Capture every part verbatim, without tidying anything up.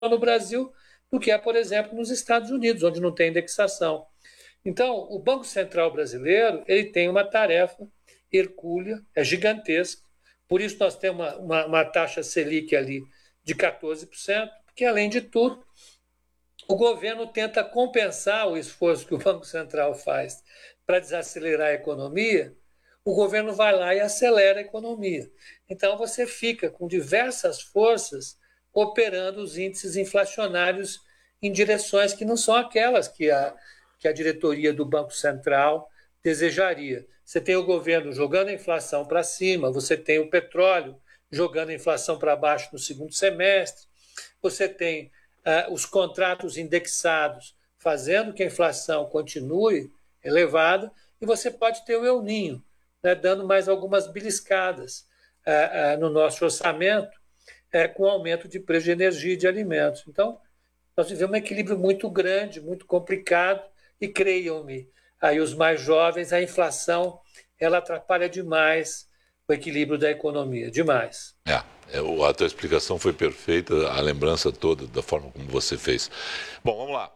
no Brasil do que é, por exemplo, nos Estados Unidos, onde não tem indexação. Então, o Banco Central brasileiro ele tem uma tarefa hercúlea, é gigantesca, por isso nós temos uma, uma, uma taxa Selic ali de quatorze por cento, porque, além de tudo, o governo tenta compensar o esforço que o Banco Central faz para desacelerar a economia, o governo vai lá e acelera a economia. Então, você fica com diversas forças operando os índices inflacionários em direções que não são aquelas que a, que a diretoria do Banco Central desejaria. Você tem o governo jogando a inflação para cima, você tem o petróleo jogando a inflação para baixo no segundo semestre, você tem uh, os contratos indexados fazendo que a inflação continue elevada, e você pode ter o El Ninho, né, dando mais algumas beliscadas uh, uh, no nosso orçamento, uh, com aumento de preço de energia e de alimentos. Então, nós vivemos um equilíbrio muito grande, muito complicado, e creiam-me, aí os mais jovens, a inflação ela atrapalha demais o equilíbrio da economia, demais. É, a tua explicação foi perfeita, a lembrança toda da forma como você fez. Bom, vamos lá.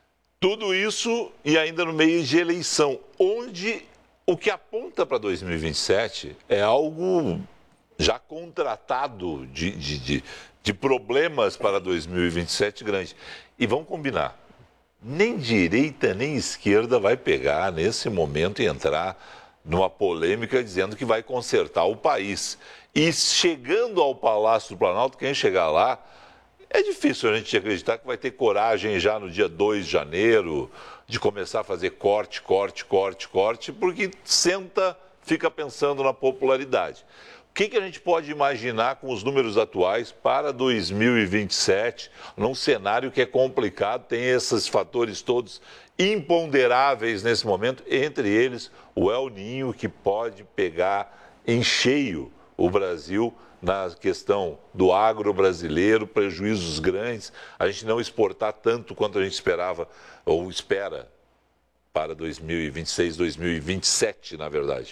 Tudo isso e ainda no meio de eleição, onde o que aponta para dois mil e vinte e sete é algo já contratado de, de, de, de problemas para dois mil e vinte e sete grande. E vamos combinar, nem direita nem esquerda vai pegar nesse momento e entrar numa polêmica dizendo que vai consertar o país. E chegando ao Palácio do Planalto, quem chegar lá, é difícil a gente acreditar que vai ter coragem já no dia dois de janeiro de começar a fazer corte, corte, corte, corte, porque senta, fica pensando na popularidade. O que, que a gente pode imaginar com os números atuais para dois mil e vinte e sete, num cenário que é complicado, tem esses fatores todos imponderáveis nesse momento, entre eles o El Ninho, que pode pegar em cheio o Brasil na questão do agro brasileiro, prejuízos grandes, a gente não exportar tanto quanto a gente esperava ou espera para dois mil e vinte e seis, dois mil e vinte e sete, na verdade.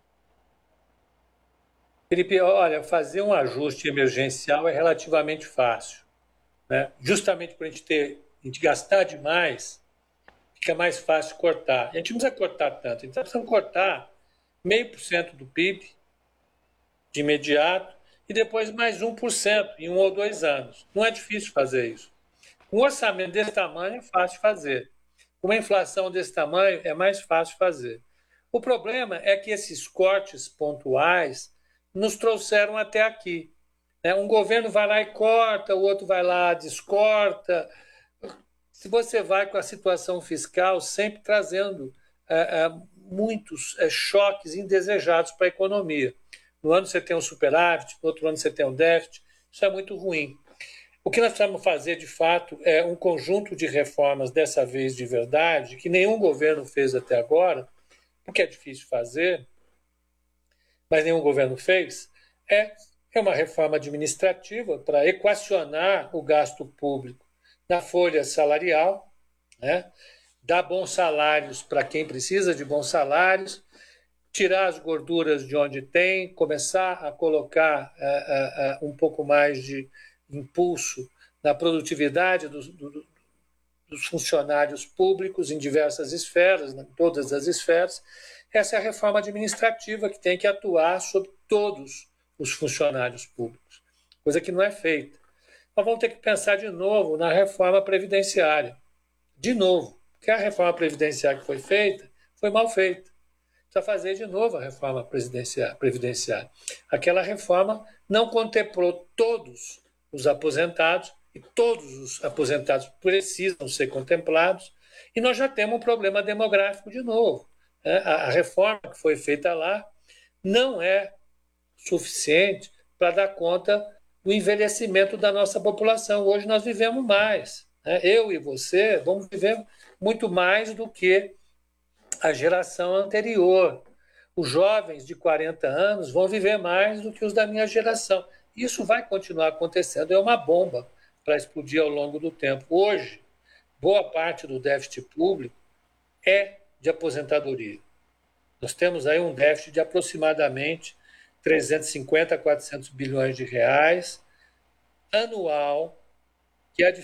Felipe, olha, fazer um ajuste emergencial é relativamente fácil, né? Justamente para a gente ter, a gente gastar demais, fica mais fácil cortar. A gente não precisa cortar tanto, então precisamos cortar meio por cento do P I B de imediato e depois mais um por cento em um ou dois anos. Não é difícil fazer isso. Com um orçamento desse tamanho é fácil fazer. Com uma inflação desse tamanho é mais fácil fazer. O problema é que esses cortes pontuais nos trouxeram até aqui. Um governo vai lá e corta, o outro vai lá e descorta. Se você vai com a situação fiscal sempre trazendo é, é, muitos é, choques indesejados para a economia. No ano você tem um superávit, no outro ano você tem um déficit, isso é muito ruim. O que nós precisamos fazer, de fato, é um conjunto de reformas, dessa vez de verdade, que nenhum governo fez até agora, porque é difícil fazer, mas nenhum governo fez, é, é uma reforma administrativa para equacionar o gasto público na folha salarial, né? Dar bons salários para quem precisa de bons salários, tirar as gorduras de onde tem, começar a colocar uh, uh, uh, um pouco mais de impulso na produtividade dos, do, dos funcionários públicos em diversas esferas, em todas as esferas. Essa é a reforma administrativa que tem que atuar sobre todos os funcionários públicos, coisa que não é feita. Nós vamos ter que pensar de novo na reforma previdenciária. De novo, porque a reforma previdenciária que foi feita foi mal feita. Precisa fazer de novo a reforma previdenciária. Aquela reforma não contemplou todos os aposentados, e todos os aposentados precisam ser contemplados, e nós já temos um problema demográfico de novo. A reforma que foi feita lá não é suficiente para dar conta do envelhecimento da nossa população. Hoje nós vivemos mais. Eu e você vamos viver muito mais do que a geração anterior. Os jovens de quarenta anos vão viver mais do que os da minha geração. Isso vai continuar acontecendo, é uma bomba para explodir ao longo do tempo. Hoje, boa parte do déficit público é de aposentadoria. Nós temos aí um déficit de aproximadamente trezentos e cinquenta a quatrocentos bilhões de reais anual que é a